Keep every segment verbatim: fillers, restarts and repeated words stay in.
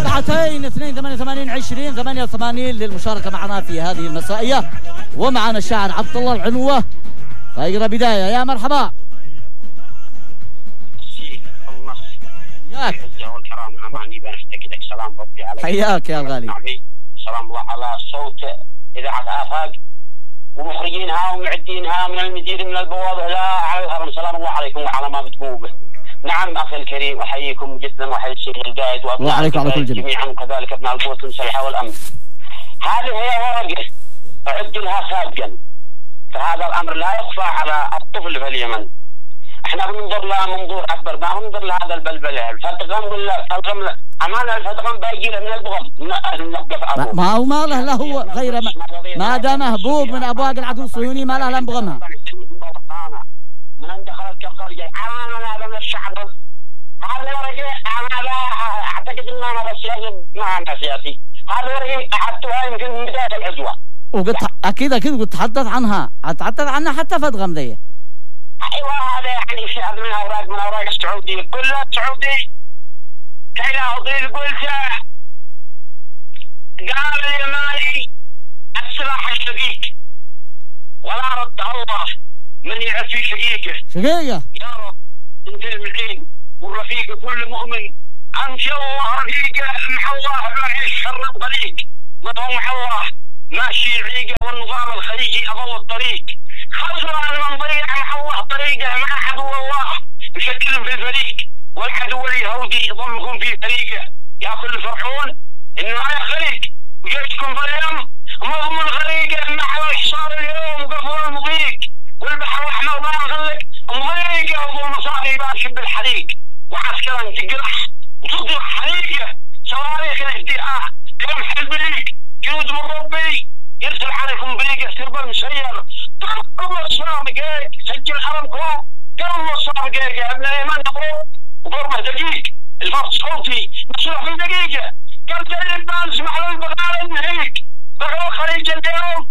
سبعتين اثنين ثمانية وثمانين عشرين ثمانية وثمانين للمشاركة معنا في هذه المسائية. ومعنا الشاعر عبد الله العنوة. فيقرأ بداية. يا مرحبا. حياك والكرام عني بنفتقدك. سلام ربي عليك. حياك يا الغالي. سلام الله على صوت إذاعة آفاق ومخرجينها ومعدينها من المدير من البوابة لا على الهرم. سلام الله عليكم وعلى ما بتقوم به. نعم أخي الكريم أحييكم جدا وأحيي الشيخ القائد وعليكم على كل جميع جميعا وكذلك ابناء القوات المسلحة والأمن. هذه هي ورقة أعد لها سابقا، فهذا الأمر لا يخفى على الطفل في اليمن. احنا بننظر لها منظور أكبر، ما بننظر لهذا البلبلة الفتغم ولا الغم. أمانة الفتغم باقي له من البغم نوقف أبوه. ما هو ما له له غير ما, ما دام مهبوب من أبواق العدو الصهيوني ما له لا بغمها. من أن دخلت كالخارجية أنا هذا من الشعب. هذا ورقة أنا لا أعتقد أن أنا بس لازم ما أنا سياسي. هذا ورقة أعدتها يمكن من بداية العدوى. وقلت أكيد أكيد قلت تحدث عنها تحدث عنها حتى فتغم ذي. أيوة هذا يعني شيء من أوراق من أوراق السعودية كلها سعودي. كي لا أضيل قلت قال اليماني السلاح الشقيق ولا رد الله من يعفي شقيقه. شقيقه يا رب انت المعين والرفيق كل مؤمن. انت يا الله رفيقه مع الله بعيش شر الطريق وهو مع الله ماشي عيقه والنظام الخليجي اضل الطريق. خسران من ضيع مع الله طريقه مع عدو الله مشكل في الفريق والعدو اليهودي ضمكم في فريقه. يا كل فرعون النهايه خليق وجيتكم ظلم مضمون غريقه مع الحصار اليوم وقفل المضيق والبحر الاحمر ما نغلق مضيقه وظل مصاري باشر بالحريق وعسكرا تقرح وتضرب حريقه صواريخ الاهداء كم حزب ليك جنود من ربي يرسل عليكم بريقه سربا مسير تركم الصام دقيق سجل حرمكم قبل الصام دقيقه ابن الايمان يضرب وضربه دقيق الفرد صوتي مسرح في دقيقه قال زي البال اسمع له البغال انهيك بغل الخليج اليوم.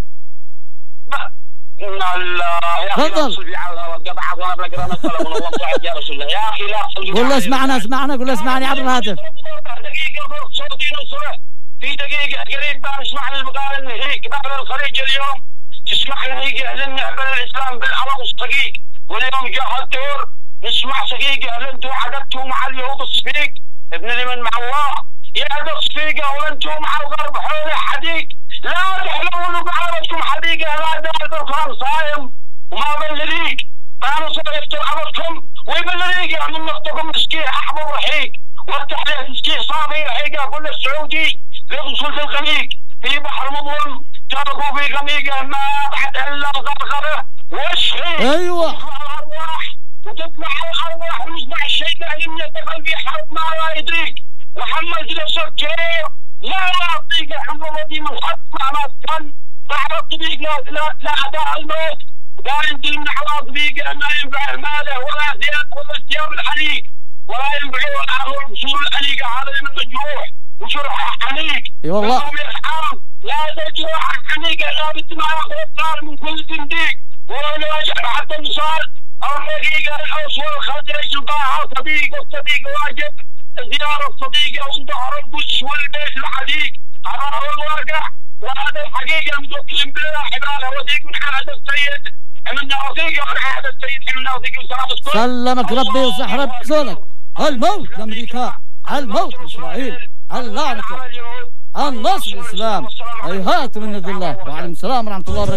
إن الله يا أخي لا تصلي على القطعة وأنا بقرأ مثلا من الله صعد يا رسول الله. يا أخي لا تصلي. قول له اسمعنا اسمعنا قول له اسمعني عبر الهاتف. دقيقة فرق صوتي نصره في دقيقة قريب بان اسمع البغال النهيك بغل الخليج اليوم تسمع نهيك أهل نحبل الإسلام بالعرب الصقيق واليوم جاء الدور نسمع صقيقة هل أنتم عددتوا مع اليهود الصفيق ابن اليمن مع الله يا أهل الصفيقة وأنتم مع الغرب حول حديق لا تحلمون بعربتكم حديقة لا دار برفان صايم وما بلليك كانوا سيفتر عربتكم ويبلليك يعني نقطكم مسكيه أحمر رحيق وافتح له مسكيه صافي رحيقة كل السعودي يغسل في الغميق في بحر مظلم تركوا في غميقة ما بعد إلا الغرغرة واشخي أيوة الأرواح وتطلع الأرواح ويصبح الشيطان من يدخل في حرب ما لا يدريك وحمد جلسك كريم لا يعطيك حمد الذي من حق مع ما كان بعد الطريق لا لا لا أداء الموت لا ينزل من على طريق ما ينفع ماله ولا زيادة ولا استياب الحريق ولا ينفع ولا وصول الحريق هذا من مجروح وجرح حنيق. اي والله لا تجرح حنيق لا بالدماء والطار من كل زنديق ولا يواجه حتى النصال أو الحقيقة الأوصول الخليج الباحة وصديق والصديق واجب زيارة الصديقة وانظهر القدس والبيت الحديق. هذا هو الواقع وهذا الحقيقة متوكلين بالله حباله وثيق من عهد السيد عملنا وثيقة من عهد السيد عملنا وثيقة وسلامة سلمك ربي وسحرب سولك. الموت لأمريكا الموت لإسرائيل اللعنة النصر الإسلام هيهات من الله. وعليكم السلام ورحمة الله وبركاته.